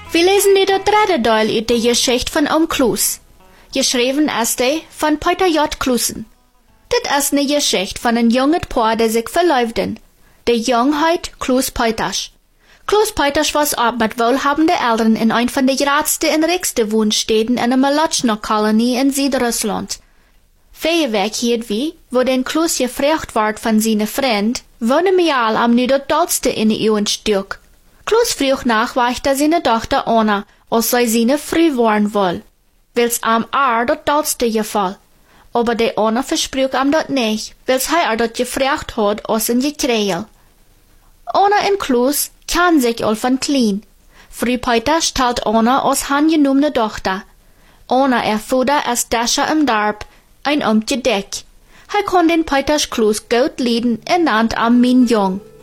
Wir lesen nu de derde deel uit de Geschichte van Oom Kloes. Geschreven is die van Peter J. Kloesen. Dit is een Geschichte van een jonge paar die zich verloofden. De jongheid Kloes Peters. Kloes Peters was op met wohlhabende Eltern in een van de grootste en rijkste woonsteden in een Malotchner-kolonie in Zuid-Rusland. Verreweg hier wie, wo den Kloes gevraagd wordt van zijn vriend, wonen wir al am nu dat doodste in de Eeuwenstuk. Kloes vroeg nach wachte seine Tochter Anna, als zij seine Frau worden wil. Wils am dat doodste geval. Aber de Anna versprach am dat nicht, wils hij dat gevraagd had als een gekrijl. Anna en Kloes kennen sich al van klein. Frau Peter stelt Anna als handgenommene Tochter. Anna erfuhr als Dascher im Dorp, ein Amtje Deck. Hij kon den Peters Kloes goed leiden en nannt am min Jong.